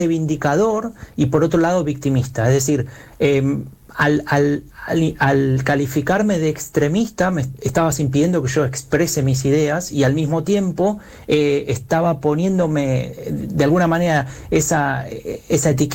reivindicador y por otro lado victimista. Es decir, al calificarme de extremista me estabas impidiendo que yo exprese mis ideas y al mismo tiempo estaba poniéndome de alguna manera esa etiqueta